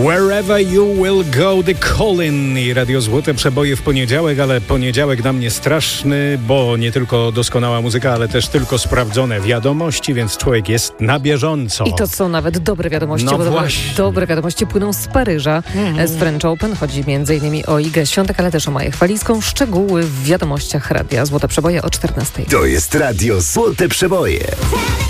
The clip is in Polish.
Wherever you will go, The Colin i Radio Złote Przeboje w poniedziałek, ale poniedziałek dla mnie straszny, bo nie tylko doskonała muzyka, ale też tylko sprawdzone wiadomości, więc człowiek jest na bieżąco. I to są nawet dobre wiadomości, No bo właśnie. dobre wiadomości płyną z Paryża. Z French Open chodzi m.in. o Igę Świątek, ale też o Maję Chwaliską. Szczegóły w wiadomościach Radia Złote Przeboje o 14:00. To jest Radio Złote Przeboje.